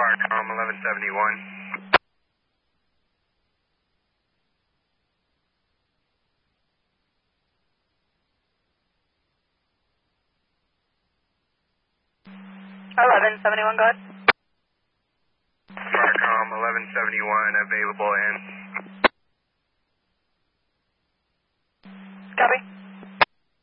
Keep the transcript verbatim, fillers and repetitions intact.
Starcom eleven seventy-one. eleven seventy-one, go ahead. Starcom eleven seventy-one, available in. Copy.